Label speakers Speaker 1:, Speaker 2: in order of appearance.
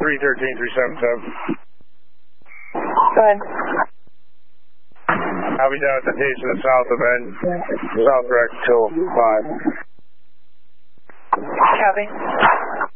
Speaker 1: 313-377.
Speaker 2: Go ahead.
Speaker 1: I'll be down at the station south of N, south direct till 5.
Speaker 2: Copy.